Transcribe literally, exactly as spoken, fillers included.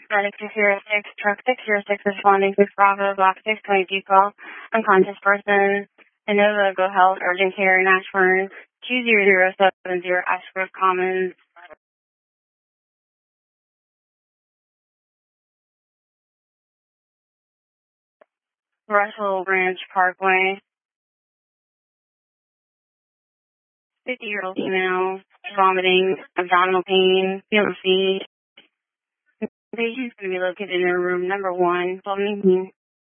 Medic six zero six, truck six zero six responding to Bravo, block six twenty-two call. Unconscious person. Innova, Go Health, urgent care, Nashburn, two zero zero seven zero, Ashgrove Commons. Russell Ranch Parkway. fifty-year-old female, vomiting, abdominal pain, feeling feet. The patient's going to be located in room number one, twelve nineteen.